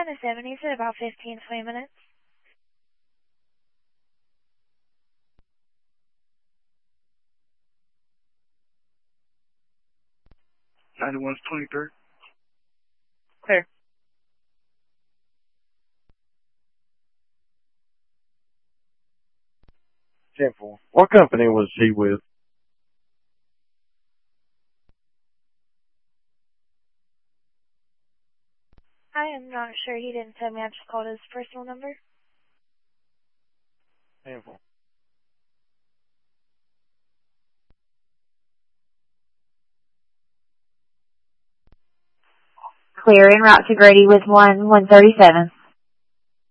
10 to 7. He said about 15, 20 minutes. '91's 23rd. Clear. 10-4. What company was he with? I am not sure. He didn't tell me. I just called his personal number. 10-4. Clear en route to Grady with 137.